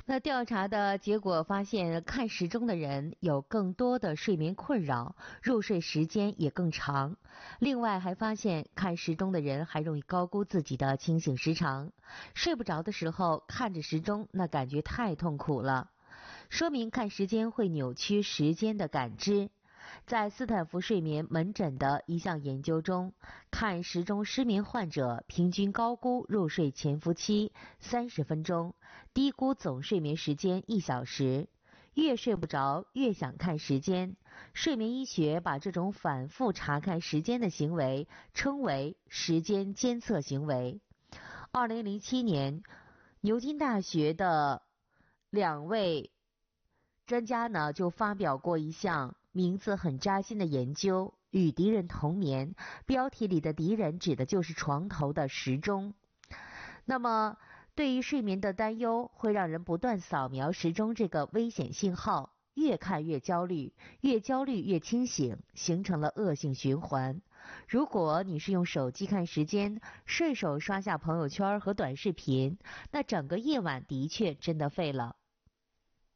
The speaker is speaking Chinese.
那调查的结果发现，看时钟的人有更多的睡眠困扰，入睡时间也更长。另外还发现，看时钟的人还容易高估自己的清醒时长，睡不着的时候看着时钟，那感觉太痛苦了。说明看时间会扭曲时间的感知。在斯坦福睡眠门诊的一项研究中，看时钟失眠患者平均高估入睡潜伏期30分钟，低估总睡眠时间1小时。越睡不着越想看时间，睡眠医学把这种反复查看时间的行为称为时间监测行为。2007年，牛津大学的2位专家呢就发表过一项名字很扎心的研究，与敌人同眠，标题里的敌人指的就是床头的时钟。那么对于睡眠的担忧会让人不断扫描时钟这个危险信号，越看越焦虑，越焦虑越清醒，形成了恶性循环。如果你是用手机看时间，顺手刷下朋友圈和短视频，那整个夜晚的确真的废了。